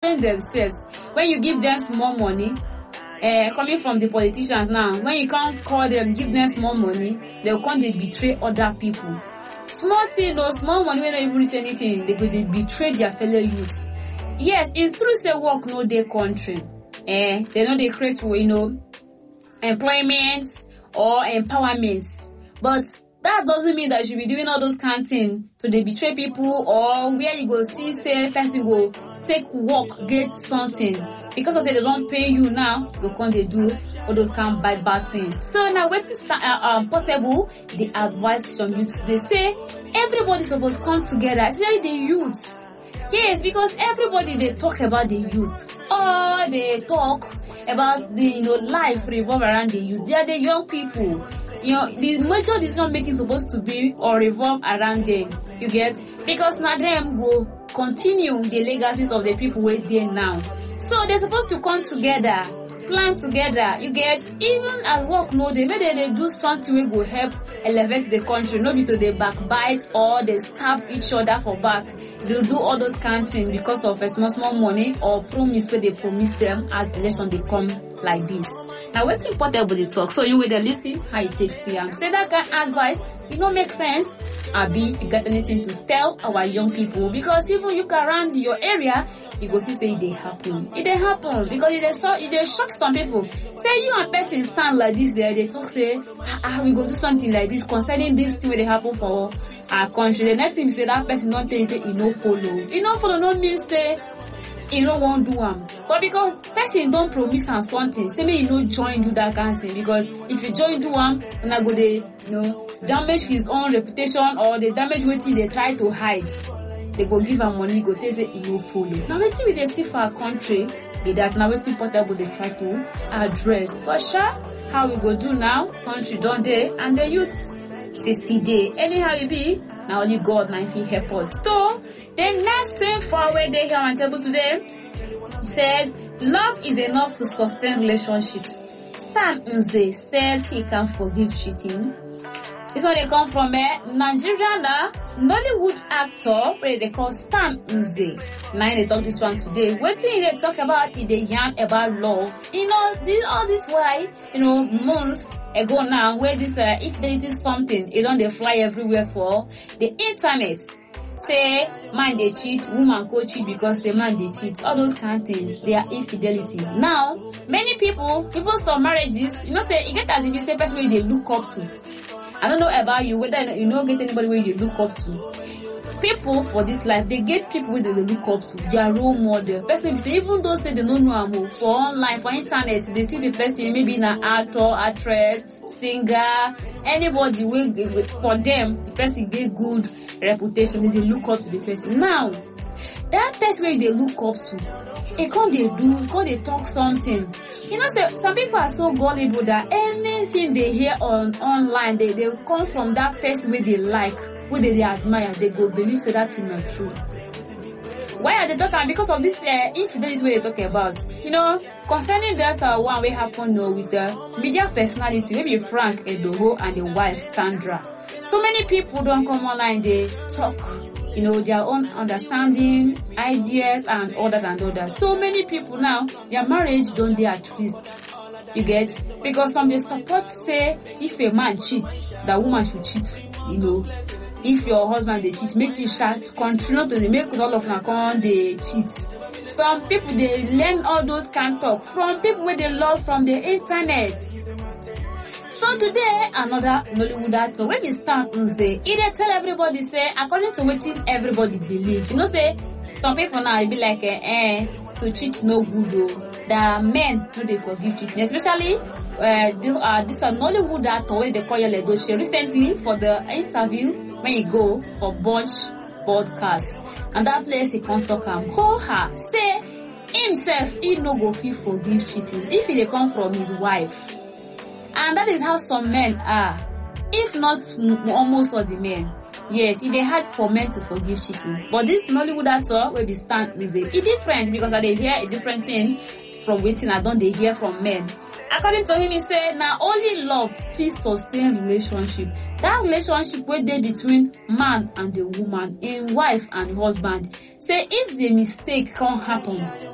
defend themselves. When you give them small money, coming from the politicians now, when you can't call them, give them small money, they'll come they betray other people. Small thing or small money when they even reach anything, they go they betray their fellow youths. Yes, it's true say work no day country. They know they create for, employment or empowerment. But that doesn't mean that you should be doing all those kind of things to they betray people, or where you go see say first you go take work, get something. Because of say they don't pay you now, you can't they do all those kind of bad things. So now when it's Portable, they advise some youths. They say everybody supposed to come together, especially the youths. Yes, because everybody they talk about the youth, or they talk about the life revolve around the youth. They are the young people. The major decision making supposed to be or revolve around them. You get, because now them go continue the legacies of the people who are there now. So they're supposed to come together, plan together. You get, even at work, no, they do something we go help elevate the country, not be to they backbite or they stab each other for back. They'll do all those kind of things because of a small money or promise where they promise them as election they come like this. Now what's important about the talk? So you will listen how it takes you. Say that kind of advice, it don't make sense. Abi, you got anything to tell our young people? Because even you can around your area, you go see say it dey happen. It dey happen because it dey shock some people. Say you and person stand like this there, they talk say, we go do something like this concerning this thing where they happen for our country. The next thing say that person don't tell you say he no follow. He no follow no mean say he no won't do am. But because person don't promise am something, say me you no join do that kind of thing. Because if you join do am, and I go they damage his own reputation or they damage wetin they try to hide. They go give am money, go tell say he no follow. Now wetin we dey see for our country be that now wetin Portable they try to address. But how we go do now? Country don dey and the youth 60 day. Anyhow it be, now only God might help us. So the next thing for where they here on table today said love is enough to sustain relationships. Stan Nze says he can forgive cheating. This one they come from a Nigerian Nollywood actor where they call Stan Nze. Now they talk this one today. What thing they talk about is they yarn about love. All this why, months ago now where this if there is something, it don't they fly everywhere for the internet. Say man they cheat, woman go cheat because the man they cheat. All those kind of things, they are infidelity. Now, many people, even some marriages, say you get as if you say person where they look up to. I don't know about you, whether you don't get anybody where you look up to. People for this life, they get people where they look up to. Their role model. Person say even though say they don't know am for online, for internet, they see the person maybe an actor, actress, singer, anybody will for them, the person get good reputation, they look up to the person. Now, that person where they look up to, it can't they talk something. Say some people are so gullible that anything they hear online, they come from that person where they like, where they admire, they go believe say that is not true. Why are they talking? Because of this infidelity where they talk about. Concerning that one way happened with the media personality, maybe Frank Edoho and the wife Sandra. So many people don't come online, they talk, their own understanding, ideas and all that. So many people now, their marriage don't they at risk. You get? Because some they support say if a man cheats, the woman should cheat, If your husband they cheat, make you continue to make all of them they cheat. Some people they learn all those kind of talk from people where they love from the internet. So today another Nollywood actor when we start to say, he dey tell everybody say according to what everybody believe. Say some people now be like to cheat no good though. The men do they forgive cheating, especially this Nollywood actor where they call Yul recently for the interview when he go for Bunch podcast. And that place he come talk am say himself he no go fit forgive cheating if they come from his wife. And that is how some men are. If not almost all the men. Yes, it is hard for men to forgive cheating. But this Nollywood actor will be stand is different because they hear a different thing from waiting I don't they hear from men. According to him, he said, now only love fit sustain relationship. That relationship where they between man and the woman, in wife and husband. Say if the mistake can't happen,